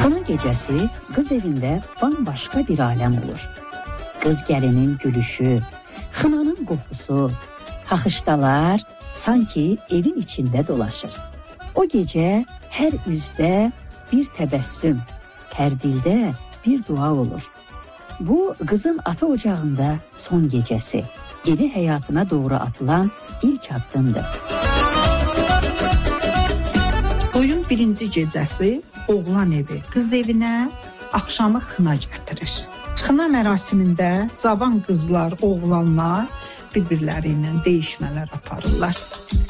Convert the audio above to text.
Xına gecəsi qız evində bambaşqa bir aləm olur. Qız gəlinin gülüşü, xınanın qoxusu, taxışdalar sanki evin içində dolaşır. O gecə hər üzdə bir təbəssüm, hər dildə bir dua olur. Bu qızın ata ocağında son gecəsi, yeni həyatına doğru atılan ilk addımdır. Toyun birinci gecəsi oğlan evi qız evinə, axşamı xına gətirir. Xına mərasimində cavan qızlar, oğlanlar bir-birləri ilə deyişmələr aparırlar.